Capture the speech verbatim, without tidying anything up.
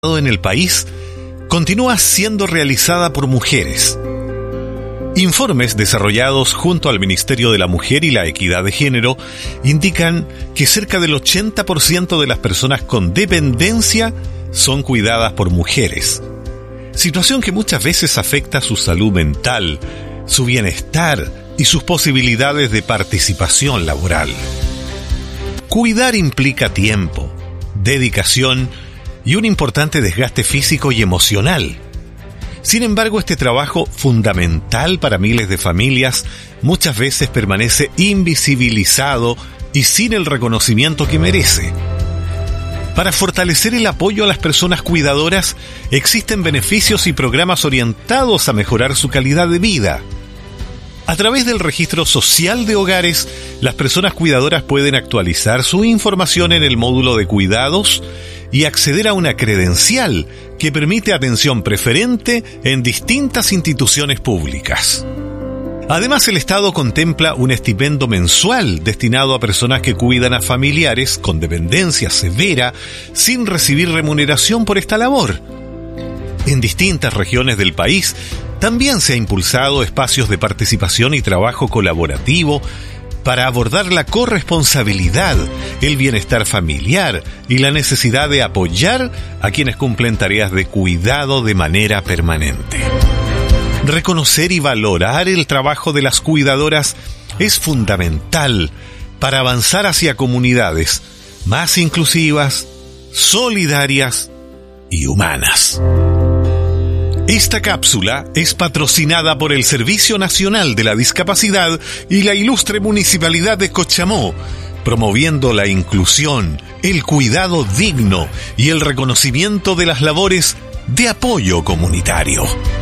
en el país continúa siendo realizada por mujeres. Informes desarrollados junto al Ministerio de la Mujer y la Equidad de Género indican que cerca del ochenta por ciento de las personas con dependencia son cuidadas por mujeres, situación que muchas veces afecta su salud mental, su bienestar y sus posibilidades de participación laboral. Cuidar implica tiempo, dedicación y un importante desgaste físico y emocional. Sin embargo, este trabajo fundamental para miles de familias muchas veces permanece invisibilizado y sin el reconocimiento que merece. Para fortalecer el apoyo a las personas cuidadoras, existen beneficios y programas orientados a mejorar su calidad de vida. A través del registro social de hogares, las personas cuidadoras pueden actualizar su información en el módulo de cuidados y acceder a una credencial que permite atención preferente en distintas instituciones públicas. Además, el Estado contempla un estipendio mensual destinado a personas que cuidan a familiares con dependencia severa sin recibir remuneración por esta labor. En distintas regiones del país también se ha impulsado espacios de participación y trabajo colaborativo para abordar la corresponsabilidad, el bienestar familiar y la necesidad de apoyar a quienes cumplen tareas de cuidado de manera permanente. Reconocer y valorar el trabajo de las cuidadoras es fundamental para avanzar hacia comunidades más inclusivas, solidarias y humanas. Esta cápsula es patrocinada por el Servicio Nacional de la Discapacidad y la Ilustre Municipalidad de Cochamó, promoviendo la inclusión, el cuidado digno y el reconocimiento de las labores de apoyo comunitario.